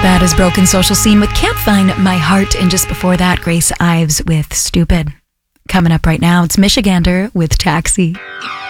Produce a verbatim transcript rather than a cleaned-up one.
That is Broken Social Scene with Can't Find My Heart. And just before that, Grace Ives with Stupid. Coming up right now, it's Michigander with Taxi.